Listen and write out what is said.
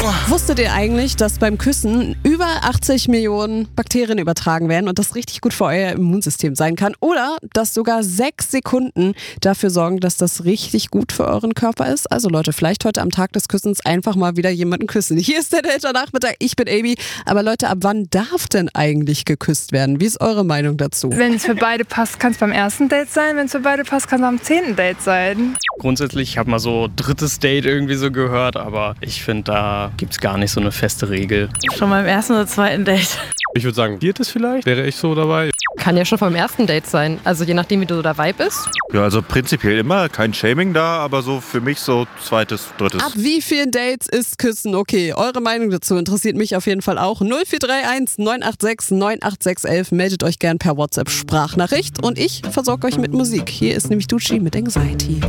Wusstet ihr eigentlich, dass beim Küssen über 80 Millionen Bakterien übertragen werden und das richtig gut für euer Immunsystem sein kann? Oder dass sogar 6 Sekunden dafür sorgen, dass das richtig gut für euren Körper ist? Also Leute, vielleicht heute am Tag des Küssens einfach mal wieder jemanden küssen. Hier ist der Nachmittag, ich bin Amy. Aber Leute, ab wann darf denn eigentlich geküsst werden? Wie ist eure Meinung dazu? Wenn es für beide passt, kann es beim ersten Date sein. Wenn es für beide passt, kann es am 10. Date sein. Grundsätzlich, ich habe mal so 3. Date irgendwie so gehört, aber ich finde, da gibt es gar nicht so eine feste Regel. Schon beim 1. oder 2. Date. Ich würde sagen, 4. vielleicht, wäre ich so dabei. Kann ja schon vom 1. Date sein, also je nachdem, wie du dabei bist. Ja, also prinzipiell immer, kein Shaming da, aber so für mich so 2., 3. Ab wie vielen Dates ist Küssen okay? Eure Meinung dazu interessiert mich auf jeden Fall auch. 0431 986 98611. Meldet euch gern per WhatsApp-Sprachnachricht und ich versorge euch mit Musik. Hier ist nämlich Ducci mit Anxiety.